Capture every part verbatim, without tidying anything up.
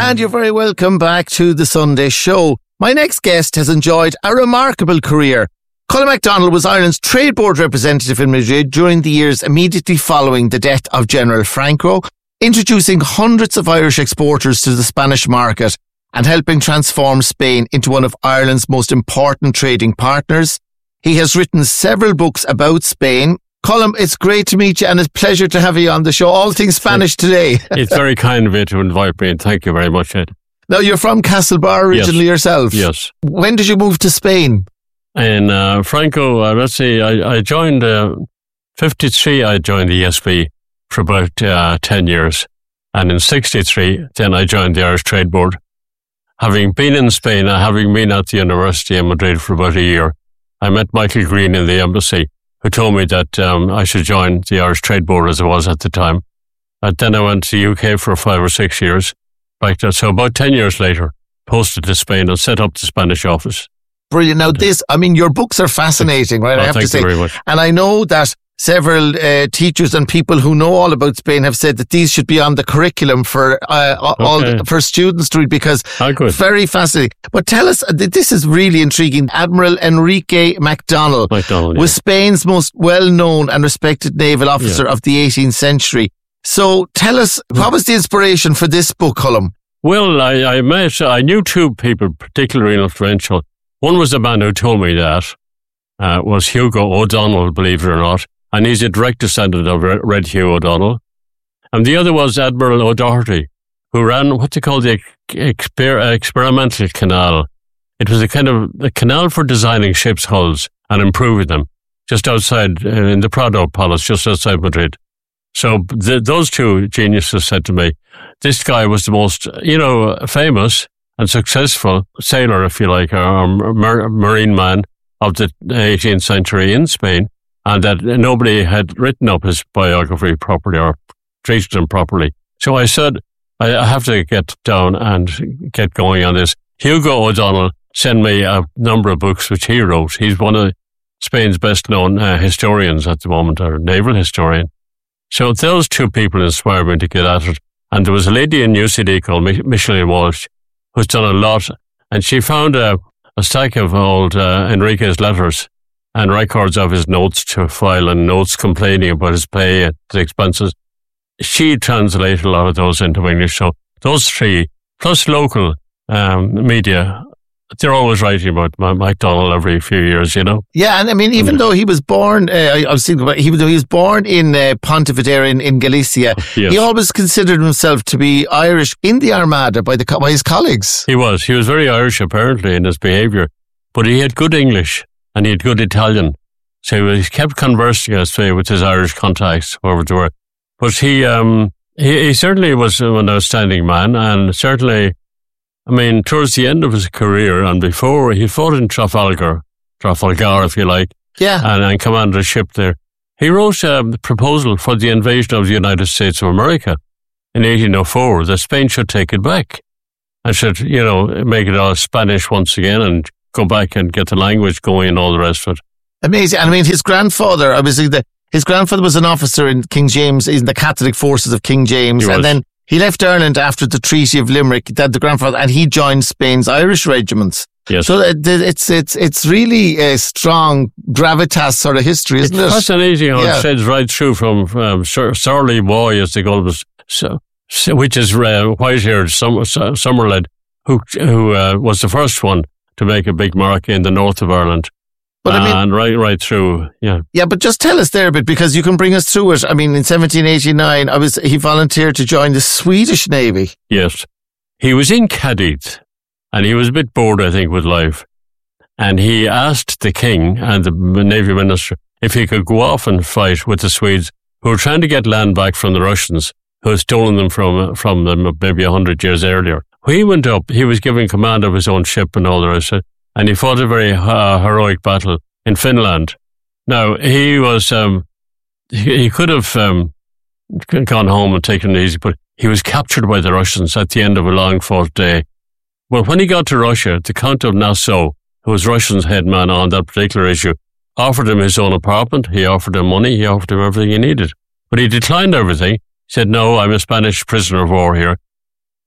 And you're very welcome back to the Sunday Show. My next guest has enjoyed a remarkable career. Colm MacDonald was Ireland's Trade Board representative in Madrid during the years immediately following the death of General Franco, introducing hundreds of Irish exporters to the Spanish market and helping transform Spain into one of Ireland's most important trading partners. He has written several books about Spain. Colm, it's great to meet you and it's a pleasure to have you on the show. All things Spanish today. It's very kind of you to invite me, and thank you very much, Ed. Now, you're from Castlebar originally yes. yourself. Yes. When did you move to Spain? In uh, Franco, uh, let's see, I, I joined, uh, fifty-three, I joined the E S B for about uh, ten years. And in sixty-three, then I joined the Irish Trade Board. Having been in Spain, uh, having been at the university in Madrid for about a year, I met Michael Green in the embassy, who told me that um, I should join the Irish Trade Board as it was at the time. And then I went to the U K for five or six years. Like that. So about ten years later, posted to Spain and set up the Spanish office. Brilliant. Now this, I mean, your books are fascinating, right? Oh, I have thank to say. you very much. And I know that several uh, teachers and people who know all about Spain have said that these should be on the curriculum for uh, all okay. for students to read because oh, good. very fascinating. But tell us, this is really intriguing. Admiral Enrique MacDonald, MacDonald was yeah. Spain's most well-known and respected naval officer yeah. of the eighteenth century. So tell us, what was the inspiration for this book, Colm? Well, I, I met, I knew two people particularly influential. One was the man who told me that, uh, was Hugo O'Donnell, believe it or not, and he's a direct descendant of Red Hugh O'Donnell. And the other was Admiral O'Doherty, who ran what they call the exper- experimental canal. It was a kind of a canal for designing ships' hulls and improving them, just outside, uh, in the Prado Palace, just outside Madrid. So th- those two geniuses said to me, this guy was the most, you know, famous and successful sailor, if you like, or mar- marine man of the eighteenth century in Spain, and that nobody had written up his biography properly or treated him properly. So I said, I, I have to get down and get going on this. Hugo O'Donnell sent me a number of books which he wrote. He's one of Spain's best-known uh, historians at the moment, or naval historian. So those two people inspired me to get at it. And there was a lady in U C D called Mich- Micheline Walsh, who's done a lot. And she found a, a stack of old uh, Enrique's letters and records of his notes to file and notes complaining about his pay and the expenses. She translated a lot of those into English. So those three, plus local um, media, they're always writing about MacDonald every few years, you know. Yeah, and I mean, even though he was born, uh, I, I was thinking about, even though he was born in uh, Pontevedra in, in Galicia, yes. he always considered himself to be Irish in the Armada by the by his colleagues. He was. He was very Irish, apparently, in his behaviour. But he had good English and he had good Italian. So he kept conversing, I say, with his Irish contacts, whoever they were. But he, um, he, he certainly was an outstanding man, and certainly, I mean, towards the end of his career and before, he fought in Trafalgar, Trafalgar, if you like, yeah, and, and commanded a ship there. He wrote a proposal for the invasion of the United States of America in eighteen oh four that Spain should take it back and should, you know, make it all Spanish once again and go back and get the language going and all the rest of it. Amazing. And I mean, his grandfather, obviously, the, his grandfather was an officer in King James, in the Catholic forces of King James, and then he left Ireland after the Treaty of Limerick, that the grandfather, and he joined Spain's Irish regiments. Yes. So it's it's it's really a strong gravitas sort of history, isn't it's it? Fascinating how yeah. it sheds right through from um, Surly Boy, as they call him, so, so, which is uh, white-haired Sum, Summerled, who who uh, was the first one to make a big mark in the north of Ireland. But I mean, and right, right through, yeah. Yeah, but just tell us there a bit, because you can bring us through it. I mean, in seventeen eighty-nine, I was he volunteered to join the Swedish Navy. Yes. He was in Cadiz, and he was a bit bored, I think, with life. And he asked the king and the Navy minister if he could go off and fight with the Swedes, who were trying to get land back from the Russians, who had stolen them from, from them maybe a hundred years earlier. When he went up, he was given command of his own ship and all the rest of it. And he fought a very uh, heroic battle in Finland. Now, he was, um, he, he could have um, gone home and taken it easy, but he was captured by the Russians at the end of a long fought day. Well, when he got to Russia, the Count of Nassau, who was Russia's head man on that particular issue, offered him his own apartment, he offered him money, he offered him everything he needed. But he declined everything. He said, no, I'm a Spanish prisoner of war here.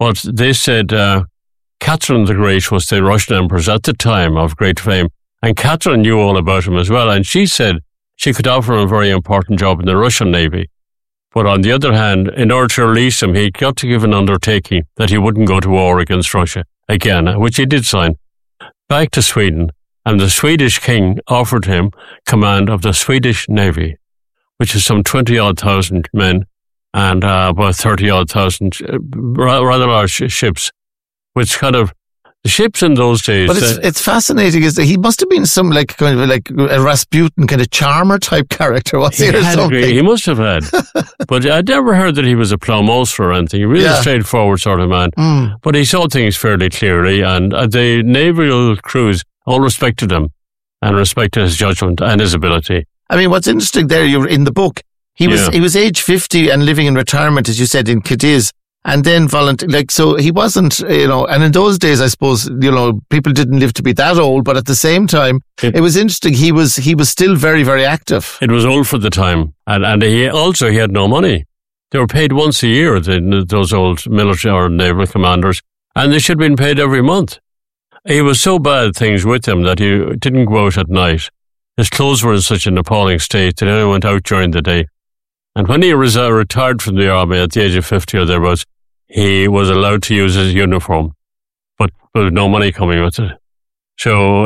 But they said uh, Catherine the Great was the Russian empress at the time of great fame. And Catherine knew all about him as well. And she said she could offer him a very important job in the Russian Navy. But on the other hand, in order to release him, he got to give an undertaking that he wouldn't go to war against Russia again, which he did sign. Back to Sweden, and the Swedish king offered him command of the Swedish Navy, which is some twenty-odd thousand men and uh, about thirty-odd thousand uh, rather large ships, which kind of, the ships in those days. But it's, uh, it's fascinating, is that he must have been some like kind of like a Rasputin kind of charmer type character, was he, he, or had something? agree, he must have had. But I'd never heard that he was a ploughmouse or anything. Really Yeah. straightforward sort of man. Mm. But he saw things fairly clearly, and uh, the naval crews all respected him and respected his judgment and his ability. I mean, what's interesting there, you're in the book, he was Yeah. he was age fifty and living in retirement, as you said, in Cadiz. And then volunteer, like, so he wasn't, you know, and in those days, I suppose, you know, people didn't live to be that old, but at the same time, It- it was interesting. He was, he was still very, very active. It was old for the time, and and he also he had no money. They were paid once a year, the, those old military or naval commanders, and they should have been paid every month. He was so bad things with him that he didn't go out at night. His clothes were in such an appalling state that he only went out during the day. And when he was, uh, retired from the army at the age of fifty or thereabouts, he was allowed to use his uniform, but with no money coming with it. So,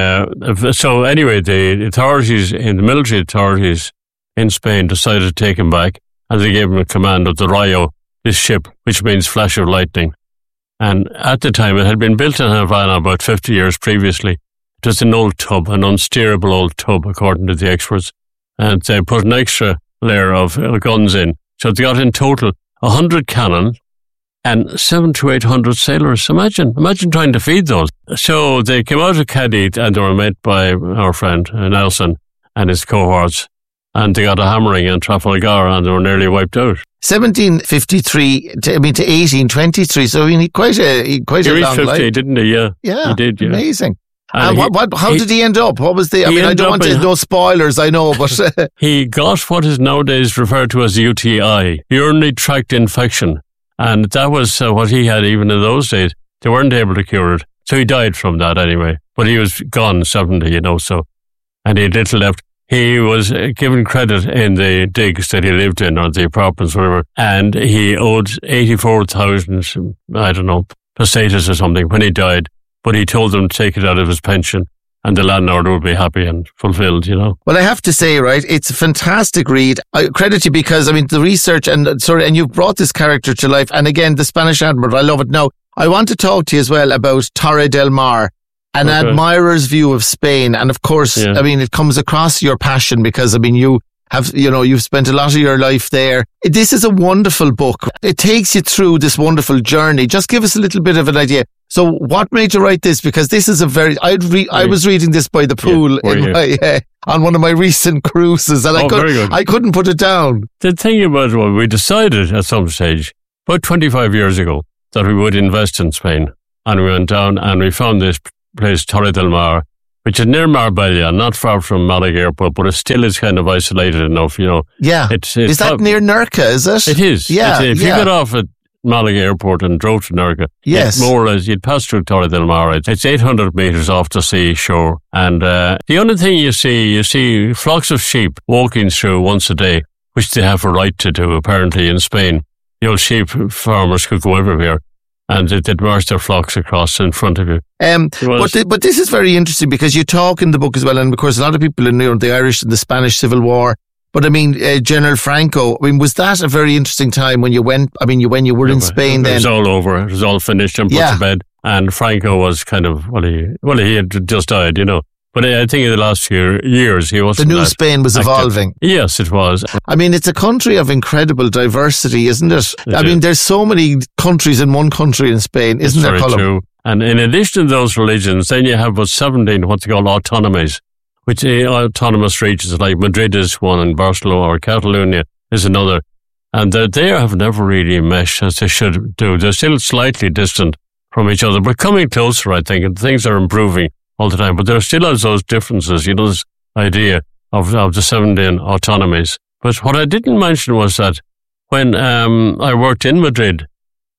uh, so anyway, the authorities, in the military authorities in Spain, decided to take him back, and they gave him a command of the Rayo, this ship, which means flash of lightning. And at the time, it had been built in Havana about fifty years previously. It was an old tub, an unsteerable old tub, according to the experts. And they put an extra layer of uh, guns in. So they got in total a hundred cannon and seven to eight hundred sailors. Imagine, imagine trying to feed those. So they came out of Cadiz and they were met by our friend uh, Nelson and his cohorts. And they got a hammering in Trafalgar and they were nearly wiped out. seventeen fifty-three, to, I mean, to eighteen twenty-three. So, I mean, he quite a, he quite He a reached long fifty, life. didn't he? Yeah. Yeah. He did, yeah. Amazing. And And he- what, what, how he- did he end up? What was the, I He mean, I ended don't up want to, in- no spoilers, I know, but He got what is nowadays referred to as U T I, urinary tract infection. And that was uh, what he had even in those days. They weren't able to cure it. So he died from that anyway. But he was gone seventy, you know, so. And he had little left. He was uh, given credit in the digs that he lived in, or the apartments, whatever. And he owed eighty-four thousand, I don't know, pesetas or something when he died. But he told them to take it out of his pension, and the landlord would be happy and fulfilled, you know. well, I have to say, right, it's a fantastic read. I credit you because, I mean, the research and, uh, sorry, and you've brought this character to life. And again, the Spanish Admiral, I love it. Now, I want to talk to you as well about Torre del Mar, an Okay. admirer's view of Spain. And of course, Yeah. I mean, it comes across your passion because, I mean, you have, you know, you've spent a lot of your life there. This is a wonderful book. It takes you through this wonderful journey. Just give us a little bit of an idea. So what made you write this? Because this is a very, I'd re, I Right. was reading this by the pool were in you? my, uh, on one of my recent cruises, and I, Oh, could, very good. I couldn't put it down. The thing about it, well, we decided at some stage, about twenty-five years ago, that we would invest in Spain. And we went down and we found this place, Torre del Mar, which is near Marbella, not far from Malaga Airport, but it still is kind of isolated enough, you know. Yeah. It's, it's Is that up- near Nerca, is it? It is. Yeah, It's- if yeah. you got off at Malaga Airport and drove to Nerca, Yes. it's more or less, you'd pass through Torre del Mar. It's it's eight hundred metres off the sea shore. And uh, the only thing you see, you see flocks of sheep walking through once a day, which they have a right to do, apparently, in Spain. The old sheep farmers could go everywhere, and they- they'd march their flocks across in front of you. Um, It was- but, th- but this is very interesting because you talk in the book as well, and of course, a lot of people in you know, the Irish and the Spanish Civil War. But I mean, uh, General Franco. I mean, was that a very interesting time when you went? I mean, you when you were in Spain It then? was all over. It was all finished and put Yeah. to bed. And Franco was kind of, well, he, well, he had just died, you know. But I think in the last few years, he The wasn't new that Spain was active. evolving. Yes, it was. I mean, it's a country of incredible diversity, isn't it? It I is. mean, there's so many countries in one country in Spain, isn't It's there, very Colin? true. And in addition to those religions, then you have about seventeen what they call autonomies, which are autonomous regions, like Madrid is one, and Barcelona or Catalonia is another. And they they have never really meshed as they should do. They're still slightly distant from each other, but coming closer, I think, and things are improving all the time. But there still has those differences, you know, this idea of, of the seventeen autonomies. But what I didn't mention was that when um, I worked in Madrid,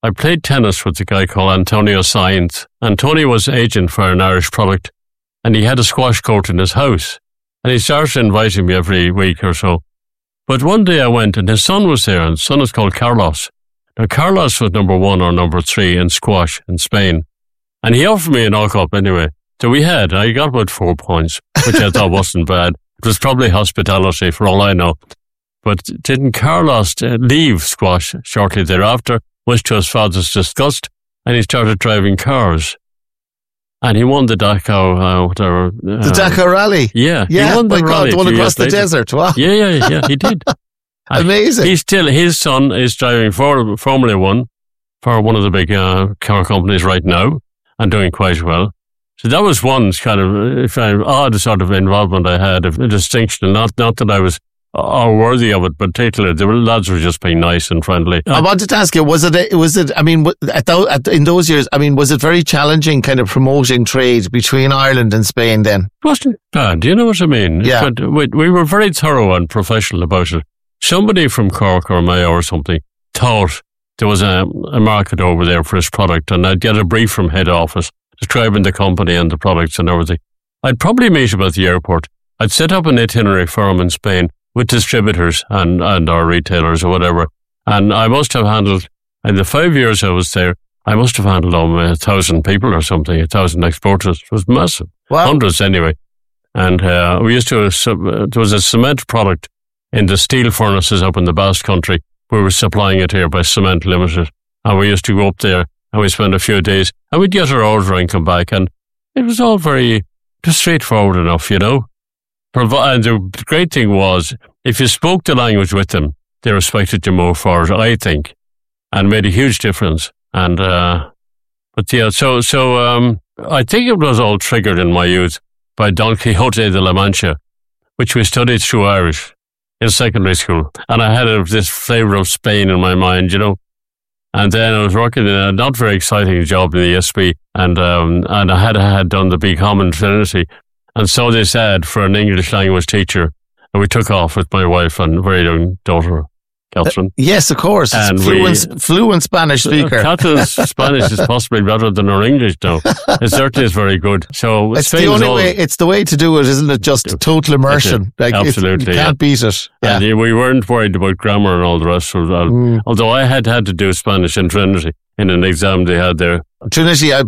I played tennis with a guy called Antonio Sainz, and Tony was agent for an Irish product, and he had a squash court in his house, and he started inviting me every week or so. But one day I went, and his son was there, and his son is called Carlos. Now, Carlos was number one or number three in squash in Spain, and he offered me a knock-up anyway. So we had, I got about four points, which I thought wasn't bad. It was probably hospitality for all I know. But didn't Carlos leave squash shortly thereafter, much to his father's disgust, and he started driving cars. And he won the Dakar, uh, whatever. Uh, the Dakar Rally? Yeah. Yeah, he won the my rally God, the one across the later. desert. Wow. Yeah, yeah, yeah, he did. Amazing. He's still, his son is driving for Formula One for one of the big uh, car companies right now and doing quite well. So that was one kind of if I, odd sort of involvement I had, of a distinction. Not not that I was uh, worthy of it, particularly. The lads were just being nice and friendly. I wanted to ask you, was it, was it, I mean, at th- at, in those years, I mean, was it very challenging kind of promoting trade between Ireland and Spain then? It wasn't bad. Do you know what I mean? Yeah. But we, we were very thorough and professional about it. Somebody from Cork or Mayo or something thought there was a, a market over there for his product, and I'd get a brief from head office describing the company and the products and everything. I'd probably meet him at the airport. I'd set up an itinerary for him in Spain with distributors and, and our retailers or whatever. And I must have handled, in the five years I was there, I must have handled almost a thousand people or something, a thousand exporters. It was massive. Wow. Hundreds anyway. And uh, we used to, uh, there was a cement product in the steel furnaces up in the Basque Country. We were supplying it here by Cement Limited. And we used to go up there and we spent a few days and we'd get our order and come back. And it was all very just straightforward enough, you know. And the great thing was, if you spoke the language with them, they respected you more for it, I think, and made a huge difference. And, uh, but yeah, so, so, um, I think it was all triggered in my youth by Don Quixote de la Mancha, which we studied through Irish in secondary school. And I had a, this flavour of Spain in my mind, you know. And then I was working in a not very exciting job in the E S B, and um, and I had had done the B Com in Trinity, and saw this ad for an English language teacher, and we took off with my wife and very young daughter, Catherine. Uh, yes, of course. And fluent, we, fluent Spanish speaker. Catherine's Spanish is possibly better than her English, though. It certainly is very good. So it's Spain the only all, way. It's the way to do it, isn't it? Just total immersion. Like absolutely, you can't yeah. beat it. Yeah. And we weren't worried about grammar and all the rest. Of that. Mm. Although I had had to do Spanish in Trinity in an exam they had there. Trinity, I,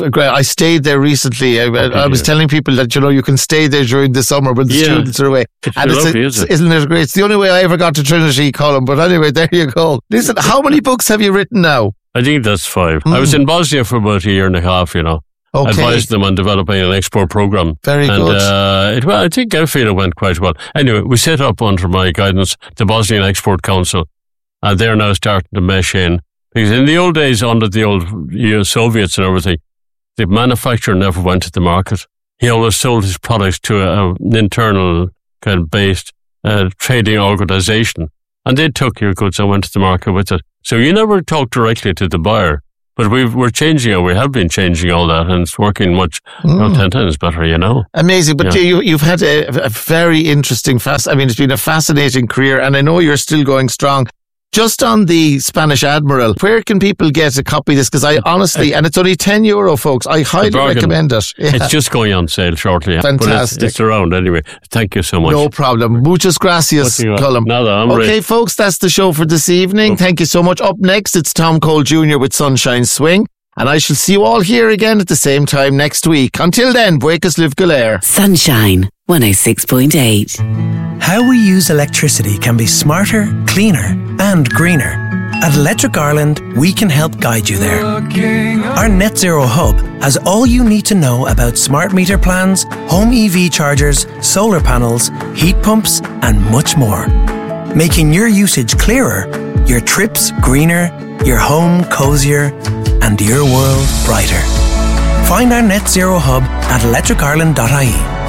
I stayed there recently. I, okay, I was yeah. telling people that, you know, you can stay there during the summer when the yeah. students are away. It's and it's lovely, a, is it? Isn't it great? It's the only way I ever got to Trinity, Colin. But anyway, there you go. Listen, how many books have you written now? I think that's five. Mm. I was in Bosnia for about a year and a half, you know. Okay. Advised them on developing an export program. Very and, good. Uh, it, well, I think I feel it went quite well. Anyway, we set up under my guidance the Bosnian Export Council, and they're now starting to mesh in. Because in the old days, under the old you know, Soviets and everything, the manufacturer never went to the market. He always sold his products to a, an internal kind of based uh, trading organization, and they took your goods and went to the market with it. So you never talked directly to the buyer. But we've, we're changing it. We have been changing all that, and it's working much, mm. you know, ten times better, you know. Amazing. But yeah. you, you've had a, a very interesting, fast, I mean, it's been a fascinating career, and I know you're still going strong. Just on the Spanish Admiral, where can people get a copy of this? Because I honestly, and it's only ten euro, folks. I highly recommend it. Yeah. It's just going on sale shortly. Fantastic. But it's, it's around anyway. Thank you so much. No problem. Muchas gracias, Colin. Nada, I'm okay, ready. Folks, that's the show for this evening. Okay. Thank you so much. Up next, it's Tom Cole Junior with Sunshine Swing. And I shall see you all here again at the same time next week. Until then, Buekas Liv Galair. Sunshine one oh six point eight. How we use electricity can be smarter, cleaner and greener. At Electric Ireland, we can help guide you there. Our Net Zero Hub has all you need to know about smart meter plans, home E V chargers, solar panels, heat pumps and much more. Making your usage clearer, your trips greener, your home cozier and your world brighter. Find our Net Zero Hub at electric ireland dot I E.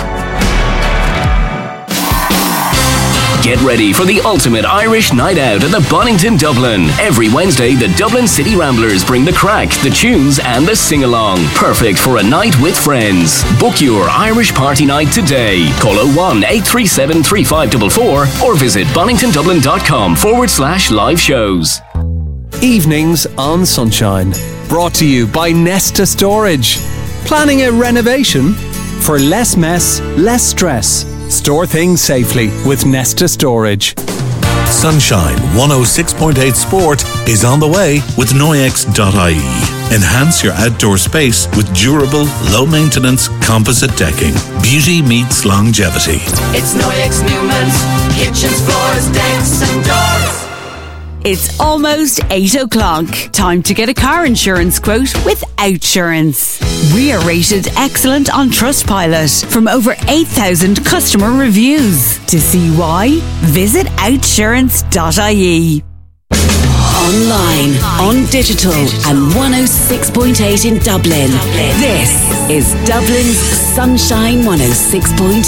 Get ready for the ultimate Irish night out at the Bonington Dublin. Every Wednesday, the Dublin City Ramblers bring the crack, the tunes and the sing-along. Perfect for a night with friends. Book your Irish party night today. Call oh one, eight three seven, three five four four or visit bonington dublin dot com forward slash live shows. Evenings on Sunshine. Brought to you by Nesta Storage. Planning a renovation? For less mess, less stress. Store things safely with Nesta Storage. Sunshine one oh six point eight Sport is on the way with Noyex dot I E. Enhance your outdoor space with durable, low-maintenance composite decking. Beauty meets longevity. It's Noyex Newman's kitchens, floors, decks and doors. It's almost eight o'clock. Time to get a car insurance quote with Outsurance. We are rated excellent on Trustpilot from over eight thousand customer reviews. To see why, visit outsurance dot I E. Online, on digital, and one oh six point eight in Dublin. This is Dublin's Sunshine one oh six point